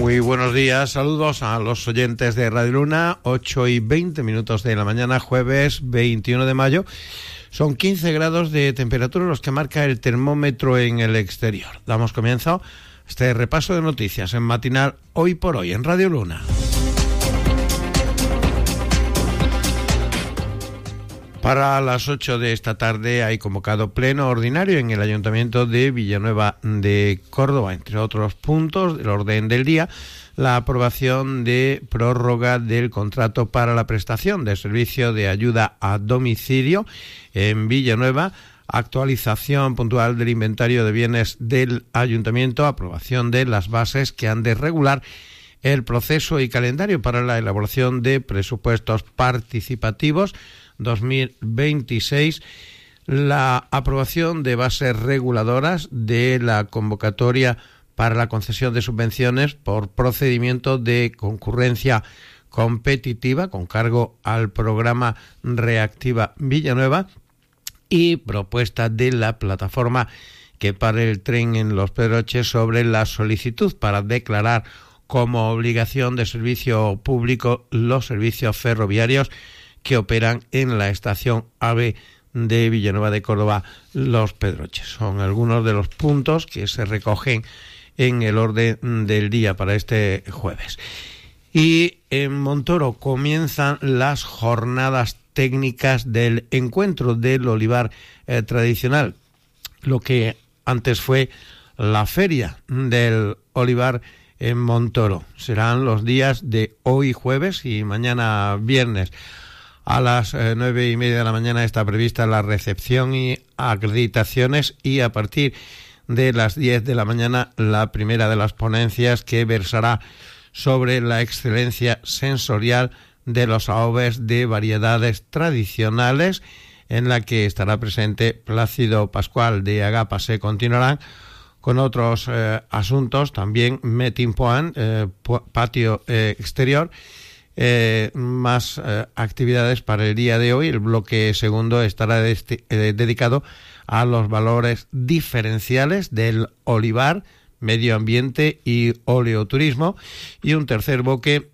Muy buenos días, saludos a los oyentes de Radio Luna, 8:20 de la mañana, jueves 21 de mayo. Son 15 grados de temperatura los que marca el termómetro en el exterior. Damos comienzo a este repaso de noticias en Matinal Hoy por Hoy en Radio Luna. Para las 8 de esta tarde hay convocado pleno ordinario en el Ayuntamiento de Villanueva de Córdoba. Entre otros puntos del orden del día, la aprobación de prórroga del contrato para la prestación de servicio de ayuda a domicilio en Villanueva, actualización puntual del inventario de bienes del Ayuntamiento, aprobación de las bases que han de regular el proceso y calendario para la elaboración de presupuestos participativos 2026, la aprobación de bases reguladoras de la convocatoria para la concesión de subvenciones por procedimiento de concurrencia competitiva con cargo al programa Reactiva Villanueva y propuesta de la plataforma que pare el tren en Los Pedroches sobre la solicitud para declarar como obligación de servicio público los servicios ferroviarios que operan en la estación AVE de Villanueva de Córdoba, Los Pedroches. Son algunos de los puntos que se recogen en el orden del día para este jueves. Y en Montoro comienzan las jornadas técnicas del encuentro del olivar tradicional, lo que antes fue la feria del olivar en Montoro. Serán los días de hoy jueves y mañana viernes. A las 9:30 de la mañana está prevista la recepción y acreditaciones y a partir de las 10 de la mañana la primera de las ponencias que versará sobre la excelencia sensorial de los aoves de variedades tradicionales, en la que estará presente Plácido Pascual de Agapa. Se continuarán con otros asuntos, también Meeting Point, patio exterior, más actividades para el día de hoy. El bloque segundo estará dedicado a los valores diferenciales del olivar, medio ambiente y oleoturismo, y un tercer bloque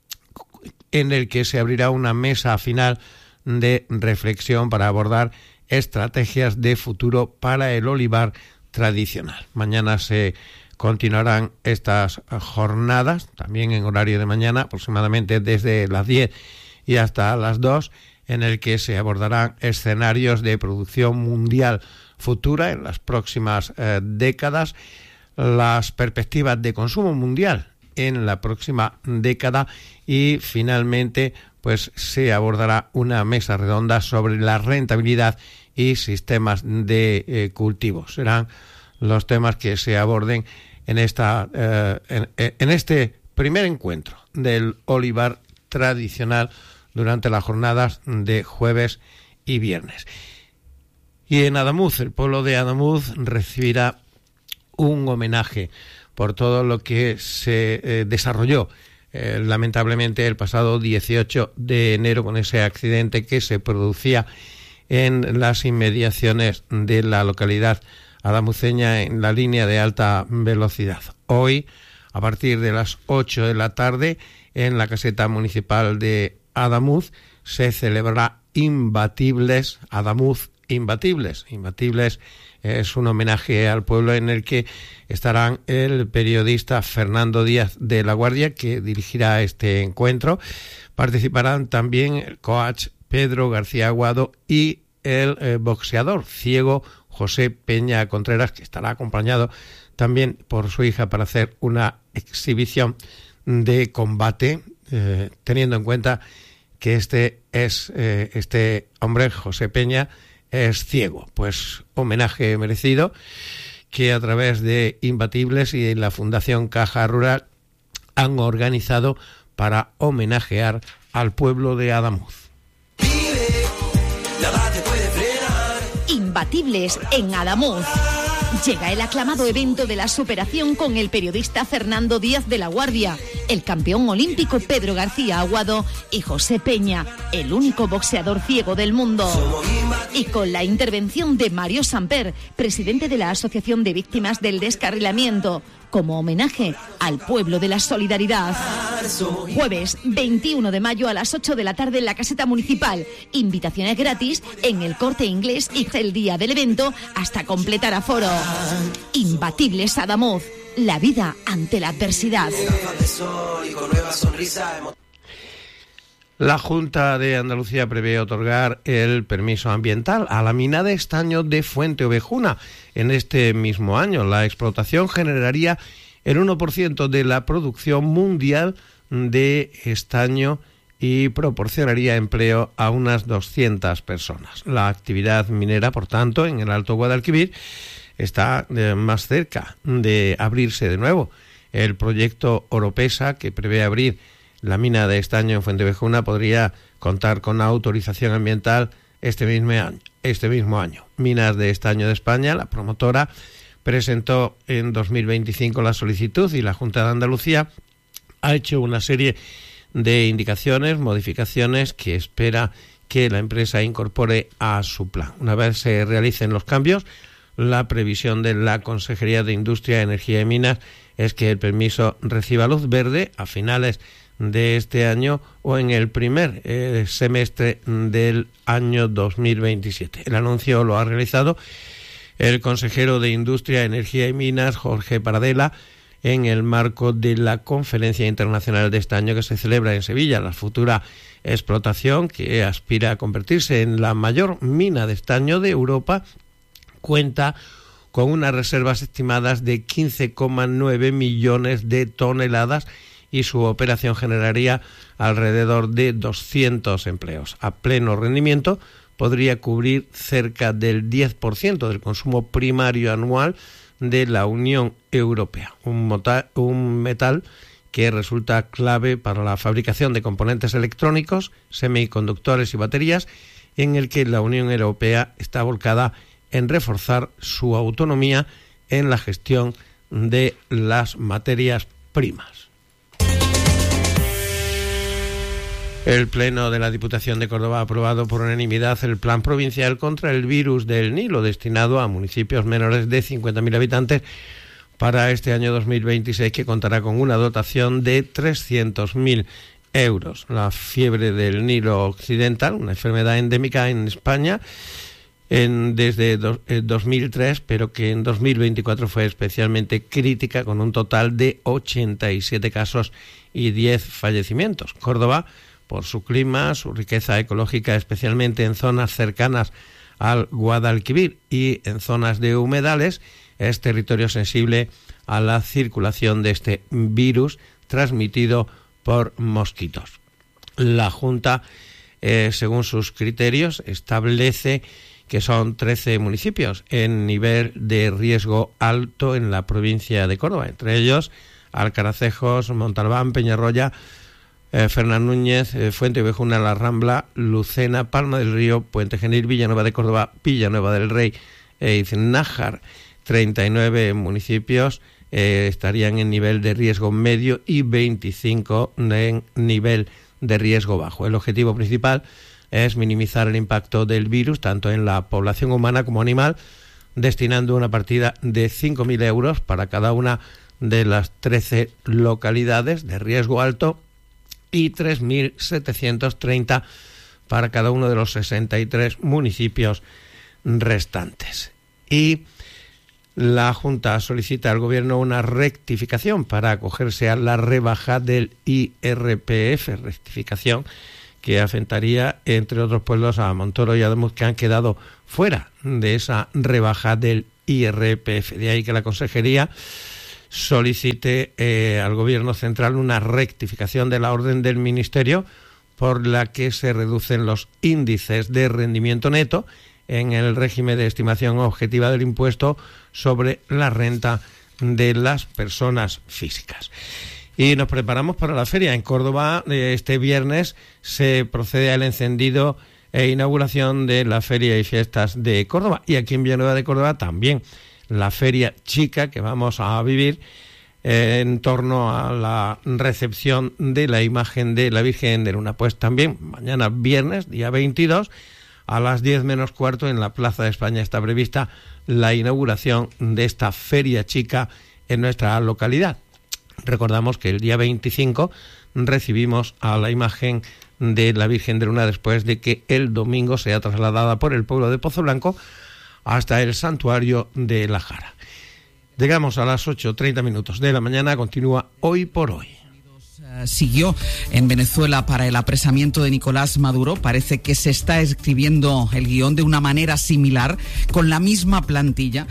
en el que se abrirá una mesa final de reflexión para abordar estrategias de futuro para el olivar tradicional. Mañana se continuarán estas jornadas, también en horario de mañana, aproximadamente desde las 10 y hasta las 2, en el que se abordarán escenarios de producción mundial futura en las próximas décadas, las perspectivas de consumo mundial en la próxima década y finalmente pues se abordará una mesa redonda sobre la rentabilidad y sistemas de cultivo. Serán los temas que se aborden en este primer encuentro del olivar tradicional durante las jornadas de jueves y viernes. Y en Adamuz, el pueblo de Adamuz recibirá un homenaje por todo lo que se desarrolló lamentablemente el pasado 18 de enero con ese accidente que se producía en las inmediaciones de la localidad adamuceña en la línea de alta velocidad. Hoy, a partir de las 8 de la tarde, en la caseta municipal de Adamuz, se celebrará Imbatibles, Adamuz Imbatibles. Imbatibles es un homenaje al pueblo en el que estarán el periodista Fernando Díaz de la Guardia, que dirigirá este encuentro. Participarán también el coach Pedro García Aguado y el boxeador ciego José Peña Contreras, que estará acompañado también por su hija para hacer una exhibición de combate, teniendo en cuenta que este hombre, José Peña, es ciego. Pues homenaje merecido que a través de Imbatibles y la Fundación Caja Rural han organizado para homenajear al pueblo de Adamuz. Imbatibles en Adamuz. Llega el aclamado evento de la superación con el periodista Fernando Díaz de la Guardia, el campeón olímpico Pedro García Aguado y José Peña, el único boxeador ciego del mundo. Y con la intervención de Mario Samper, presidente de la Asociación de Víctimas del Descarrilamiento, como homenaje al pueblo de la solidaridad. Jueves 21 de mayo a las 8 de la tarde en la caseta municipal. Invitaciones gratis en el Corte Inglés y el día del evento hasta completar aforo. Imbatibles Adamuz, la vida ante la adversidad. La Junta de Andalucía prevé otorgar el permiso ambiental a la mina de estaño de Fuente Ovejuna en este mismo año. La explotación generaría el 1% de la producción mundial de estaño y proporcionaría empleo a unas 200 personas. La actividad minera, por tanto, en el Alto Guadalquivir está más cerca de abrirse de nuevo. El proyecto Oropesa, que prevé abrir la mina de estaño en Fuentevejuna, podría contar con autorización ambiental este mismo año. Minas de Estaño de España, la promotora, presentó en 2025 la solicitud y la Junta de Andalucía ha hecho una serie de indicaciones, modificaciones que espera que la empresa incorpore a su plan. Una vez se realicen los cambios, la previsión de la Consejería de Industria, Energía y Minas es que el permiso reciba luz verde a finales de este año o en el primer semestre del año 2027. El anuncio lo ha realizado el consejero de Industria, Energía y Minas, Jorge Paradela, en el marco de la Conferencia Internacional de Estaño que se celebra en Sevilla. La futura explotación, que aspira a convertirse en la mayor mina de estaño de Europa, cuenta con unas reservas estimadas de 15,9 millones de toneladas y su operación generaría alrededor de 200 empleos. A pleno rendimiento podría cubrir cerca del 10% del consumo primario anual de la Unión Europea, un metal que resulta clave para la fabricación de componentes electrónicos, semiconductores y baterías, en el que la Unión Europea está volcada en reforzar su autonomía en la gestión de las materias primas. El Pleno de la Diputación de Córdoba ha aprobado por unanimidad el Plan Provincial contra el Virus del Nilo, destinado a municipios menores de 50.000 habitantes para este año 2026, que contará con una dotación de 300.000 euros. La fiebre del Nilo occidental, una enfermedad endémica en España desde 2003, pero que en 2024 fue especialmente crítica, con un total de 87 casos y 10 fallecimientos. Córdoba, por su clima, su riqueza ecológica, especialmente en zonas cercanas al Guadalquivir y en zonas de humedales, es territorio sensible a la circulación de este virus transmitido por mosquitos. La Junta, según sus criterios, establece que son 13 municipios en nivel de riesgo alto en la provincia de Córdoba, entre ellos Alcaracejos, Montalbán, Peñarroya, Fernán Núñez, Fuente Ovejuna, La Rambla, Lucena, Palma del Río, Puente Genil, Villanueva de Córdoba, Villanueva del Rey e Iznájar. 39 municipios estarían en nivel de riesgo medio y 25 en nivel de riesgo bajo. El objetivo principal es minimizar el impacto del virus tanto en la población humana como animal, destinando una partida de 5.000 euros para cada una de las 13 localidades de riesgo alto y 3.730 para cada uno de los 63 municipios restantes. Y la Junta solicita al Gobierno una rectificación para acogerse a la rebaja del IRPF, rectificación que afectaría, entre otros pueblos, a Montoro y Ademuz, que han quedado fuera de esa rebaja del IRPF. De ahí que la Consejería solicite al Gobierno Central una rectificación de la orden del Ministerio por la que se reducen los índices de rendimiento neto en el régimen de estimación objetiva del impuesto sobre la renta de las personas físicas. Y nos preparamos para la feria. En Córdoba, este viernes, se procede al encendido e inauguración de la Feria y Fiestas de Córdoba. Y aquí en Villanueva de Córdoba también. la feria chica que vamos a vivir en torno a la recepción de la imagen de la Virgen de Luna. Pues también mañana viernes, día 22, a las 10 menos cuarto en la Plaza de España está prevista la inauguración de esta feria chica en nuestra localidad. Recordamos que el día 25 recibimos a la imagen de la Virgen de Luna después de que el domingo sea trasladada por el pueblo de Pozoblanco hasta el santuario de La Jara. Llegamos a las 8:30 de la mañana, continúa Hoy por Hoy. Siguió en Venezuela para el apresamiento de Nicolás Maduro. Parece que se está escribiendo el guión de una manera similar, con la misma plantilla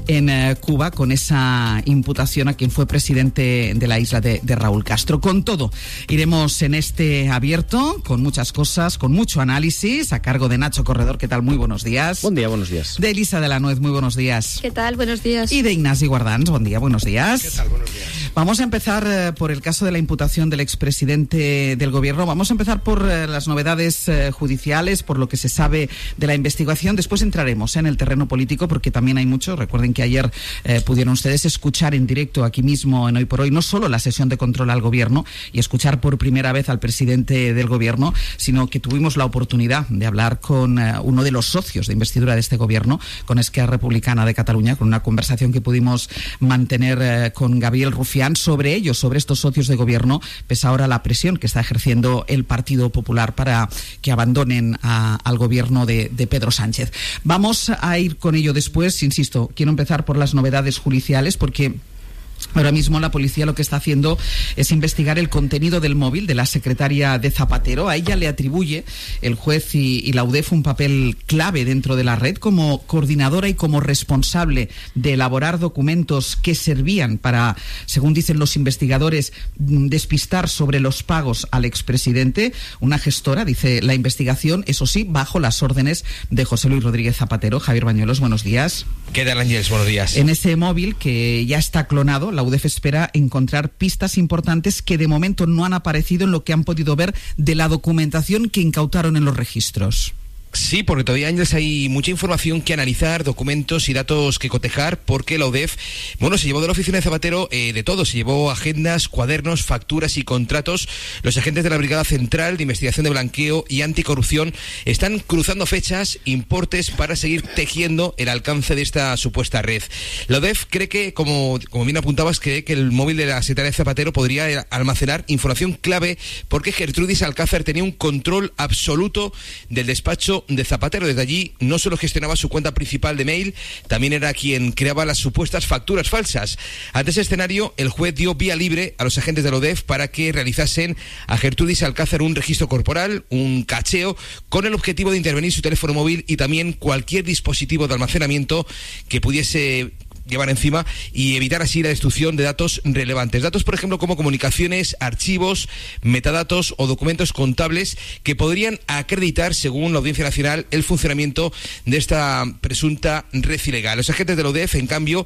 en Cuba, con esa imputación a quien fue presidente de la isla de Raúl Castro. Con todo, iremos en este abierto, con muchas cosas, con mucho análisis, a cargo de Nacho Corredor. ¿Qué tal? Muy buenos días. Buen día, buenos días. De Elisa de la Nuez, muy buenos días. ¿Qué tal? Buenos días. Y de Ignasi Guardans, buen día, buenos días. ¿Qué tal? Buenos días. Vamos a empezar por el caso de la imputación del expresidente del gobierno. Vamos a empezar por las novedades judiciales, por lo que se sabe de la investigación. Después entraremos en el terreno político, porque también hay mucho. Recuerden que ayer pudieron ustedes escuchar en directo aquí mismo en Hoy por Hoy no solo la sesión de control al gobierno y escuchar por primera vez al presidente del gobierno, sino que tuvimos la oportunidad de hablar con uno de los socios de investidura de este gobierno, con Esquerra Republicana de Cataluña, con una conversación que pudimos mantener con Gabriel Rufián sobre ellos, sobre estos socios de gobierno, pese ahora la presión que está ejerciendo el Partido Popular para que abandonen al gobierno de Pedro Sánchez. Vamos a ir con ello después. Insisto, quiero empezar por las novedades judiciales, porque ahora mismo la policía lo que está haciendo es investigar el contenido del móvil de la secretaria de Zapatero. A ella le atribuye el juez y la UDEF un papel clave dentro de la red como coordinadora y como responsable de elaborar documentos que servían para, según dicen los investigadores, despistar sobre los pagos al expresidente. Una gestora, dice la investigación, eso sí, bajo las órdenes de José Luis Rodríguez Zapatero. Javier Bañuelos, buenos días. ¿Qué tal, Ángeles? Buenos días. En ese móvil, que ya está clonado, la UDEF espera encontrar pistas importantes que de momento no han aparecido en lo que han podido ver de la documentación que incautaron en los registros. Sí, porque todavía, Ángeles, hay mucha información que analizar, documentos y datos que cotejar, porque la UDEF, se llevó de la oficina de Zapatero de todo. Se llevó agendas, cuadernos, facturas y contratos. Los agentes de la Brigada Central de Investigación de Blanqueo y Anticorrupción están cruzando fechas, importes, para seguir tejiendo el alcance de esta supuesta red. La UDEF cree que, como bien apuntabas, cree que el móvil de la secretaria de Zapatero podría almacenar información clave, porque Gertrudis Alcázar tenía un control absoluto del despacho de Zapatero. Desde allí no solo gestionaba su cuenta principal de mail, también era quien creaba las supuestas facturas falsas. Ante ese escenario, el juez dio vía libre a los agentes de la UDEF para que realizasen a Gertrudis Alcázar un registro corporal, un cacheo, con el objetivo de intervenir su teléfono móvil y también cualquier dispositivo de almacenamiento que pudiese llevar encima, y evitar así la destrucción de datos relevantes. Datos, por ejemplo, como comunicaciones, archivos, metadatos o documentos contables que podrían acreditar, según la Audiencia Nacional, el funcionamiento de esta presunta red ilegal. Los agentes de la UDEF, en cambio,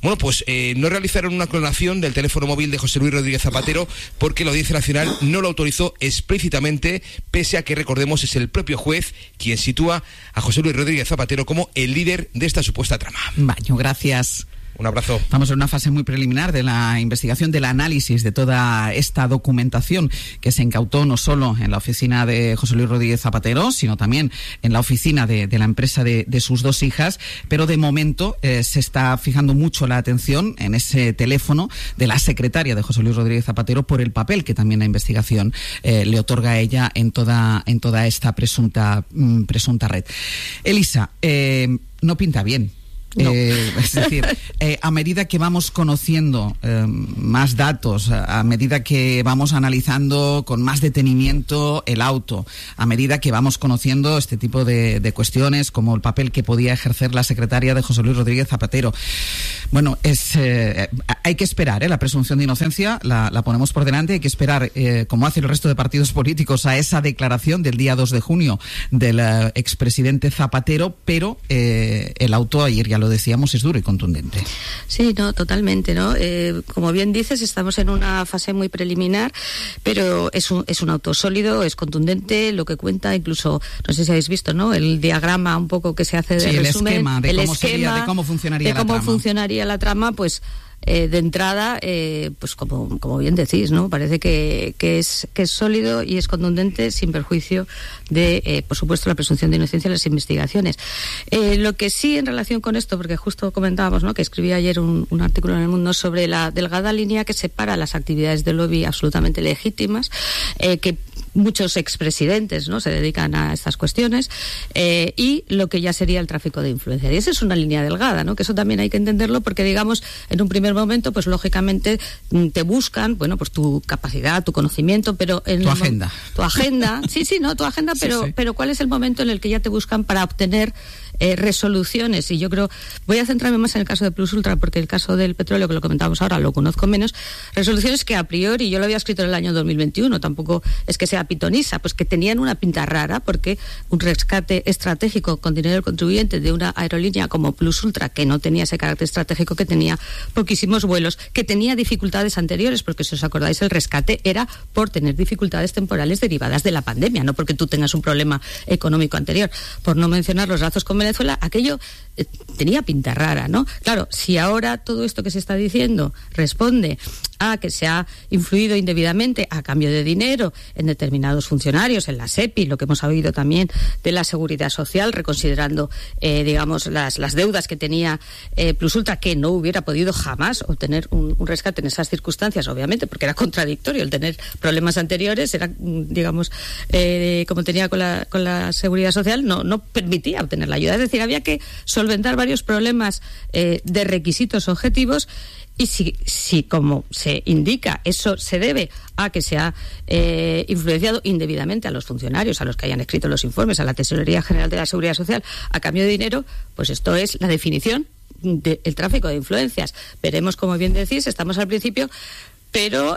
no realizaron una clonación del teléfono móvil de José Luis Rodríguez Zapatero, porque la Audiencia Nacional no lo autorizó explícitamente, pese a que, recordemos, es el propio juez quien sitúa a José Luis Rodríguez Zapatero como el líder de esta supuesta trama. Baño, gracias. Un abrazo. Estamos en una fase muy preliminar de la investigación, del análisis de toda esta documentación que se incautó no solo en la oficina de José Luis Rodríguez Zapatero, sino también en la oficina de la empresa de sus dos hijas. Pero de momento se está fijando mucho la atención en ese teléfono de la secretaria de José Luis Rodríguez Zapatero, por el papel que también la investigación le otorga a ella en toda esta presunta red. Elisa, no pinta bien. No. Es decir, a medida que vamos conociendo más datos, a medida que vamos analizando con más detenimiento el auto, a medida que vamos conociendo este tipo de cuestiones, como el papel que podía ejercer la secretaria de José Luis Rodríguez Zapatero, Bueno, hay que esperar, la presunción de inocencia la ponemos por delante, hay que esperar, como hace el resto de partidos políticos, a esa declaración del día 2 de junio del expresidente Zapatero, pero el auto, ayer ya lo decíamos, es duro y contundente. Sí, no, totalmente, ¿no? Como bien dices, estamos en una fase muy preliminar, pero es un auto sólido, es contundente, lo que cuenta, incluso, no sé si habéis visto, ¿no? El diagrama un poco que se hace de resumen, de cómo funcionaría la trama, pues de entrada, pues como bien decís, ¿no? Parece que es sólido y es contundente, sin perjuicio de, por supuesto, la presunción de inocencia en las investigaciones. Lo que sí, en relación con esto, porque justo comentábamos, ¿no?, que escribí ayer un artículo en El Mundo sobre la delgada línea que separa las actividades de lobby absolutamente legítimas, que muchos expresidentes, ¿no?, se dedican a estas cuestiones, y lo que ya sería el tráfico de influencia. Y esa es una línea delgada, ¿no?, que eso también hay que entenderlo, porque, digamos, en un primer momento, pues lógicamente te buscan, bueno, pues tu capacidad, tu conocimiento, pero tu agenda, tu agenda, pero ¿cuál es el momento en el que ya te buscan para obtener resoluciones? Y yo creo, voy a centrarme más en el caso de Plus Ultra, porque el caso del petróleo, que lo comentábamos ahora, lo conozco menos. Resoluciones que a priori, yo lo había escrito en el año 2021, tampoco es que sea pitonisa, pues que tenían una pinta rara, porque un rescate estratégico con dinero del contribuyente de una aerolínea como Plus Ultra, que no tenía ese carácter estratégico, que tenía poquísimos vuelos, que tenía dificultades anteriores, porque si os acordáis, el rescate era por tener dificultades temporales derivadas de la pandemia, no porque tú tengas un problema económico anterior. Por no mencionar los lazos con Venezuela, aquello tenía pinta rara, ¿no? Claro, si ahora todo esto que se está diciendo responde a que se ha influido indebidamente a cambio de dinero en determinados funcionarios, en la SEPI, lo que hemos oído también de la Seguridad Social, reconsiderando, digamos, las deudas que tenía Plus Ultra, que no hubiera podido jamás obtener un rescate en esas circunstancias, obviamente, porque era contradictorio el tener problemas anteriores, era, digamos, como tenía con la Seguridad Social, no permitía obtener la ayuda. Es decir, había que solventar varios problemas de requisitos objetivos. Y si como se indica, eso se debe a que se ha influenciado indebidamente a los funcionarios, a los que hayan escrito los informes, a la Tesorería General de la Seguridad Social, a cambio de dinero, pues esto es la definición del tráfico de influencias. Veremos, como bien decís, estamos al principio. Pero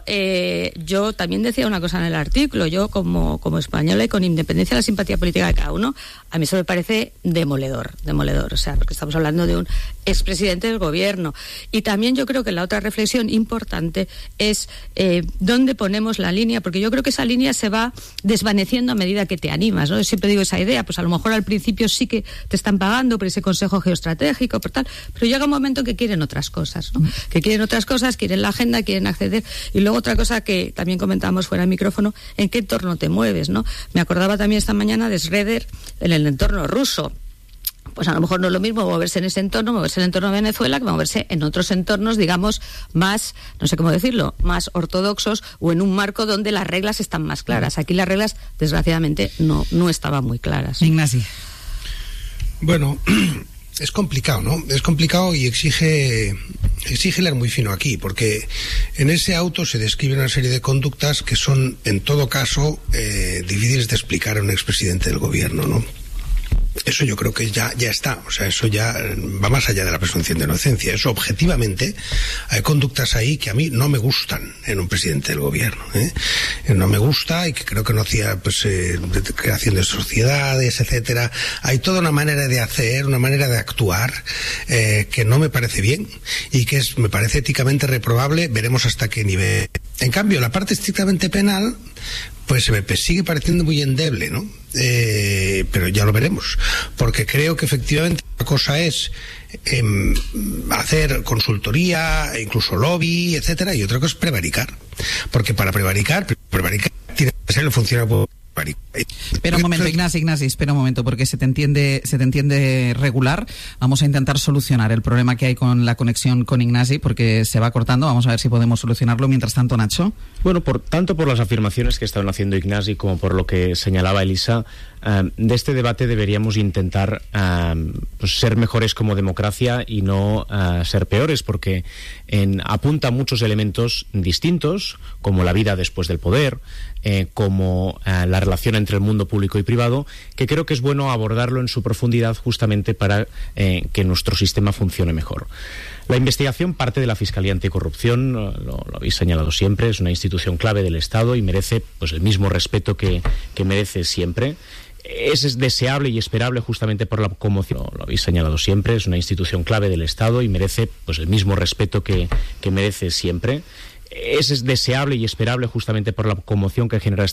yo también decía una cosa en el artículo, yo como española y con independencia de la simpatía política de cada uno, a mí eso me parece demoledor, o sea, porque estamos hablando de un expresidente del gobierno. Y también yo creo que la otra reflexión importante es dónde ponemos la línea, porque yo creo que esa línea se va desvaneciendo a medida que te animas, ¿no? Yo siempre digo esa idea, pues a lo mejor al principio sí que te están pagando por ese consejo geoestratégico, por tal, pero llega un momento que quieren otras cosas, ¿no? Que quieren otras cosas, quieren la agenda, quieren acceder. Y luego otra cosa que también comentábamos fuera del micrófono, ¿en qué entorno te mueves, no? Me acordaba también esta mañana de Schroeder en el entorno ruso. Pues a lo mejor no es lo mismo moverse en ese entorno, moverse en el entorno de Venezuela, que moverse en otros entornos, digamos, más, no sé cómo decirlo, más ortodoxos, o en un marco donde las reglas están más claras. Aquí las reglas, desgraciadamente, no estaban muy claras. Ignacio. Bueno, es complicado, ¿no? Es complicado y exige leer muy fino aquí, porque en ese auto se describe una serie de conductas que son, en todo caso, difíciles de explicar a un expresidente del gobierno, ¿no? Eso yo creo que ya está, o sea, eso ya va más allá de la presunción de inocencia. Eso, objetivamente, hay conductas ahí que a mí no me gustan en un presidente del gobierno, no me gusta, y que creo que no hacía, pues, creación de sociedades, etcétera. Hay toda una manera de hacer, una manera de actuar, que no me parece bien, y que me parece éticamente reprobable. Veremos hasta qué nivel. En cambio, la parte estrictamente penal, pues me sigue pareciendo muy endeble, ¿no? Pero ya lo veremos, porque creo que efectivamente una cosa es hacer consultoría, incluso lobby, etcétera, y otra cosa es prevaricar, porque para prevaricar tiene que ser el funcionario. Espera un momento, Ignasi, espera un momento, porque se te entiende regular. Vamos a intentar solucionar el problema que hay con la conexión con Ignasi, porque se va cortando. Vamos a ver si podemos solucionarlo. Mientras tanto, Nacho. Bueno, tanto por las afirmaciones que estaban haciendo Ignasi como por lo que señalaba Elisa, de este debate deberíamos intentar pues ser mejores como democracia y no ser peores, porque apunta muchos elementos distintos, como la vida después del poder, como la relación entre el mundo público y privado, que creo que es bueno abordarlo en su profundidad justamente para que nuestro sistema funcione mejor. La investigación parte de la Fiscalía Anticorrupción, lo habéis señalado siempre, es una institución clave del Estado y merece pues el mismo respeto que merece siempre. Es deseable y esperable justamente por la conmoción, lo habéis señalado siempre, es una institución clave del Estado y merece pues el mismo respeto que merece siempre. Es deseable y esperable justamente por la conmoción que genera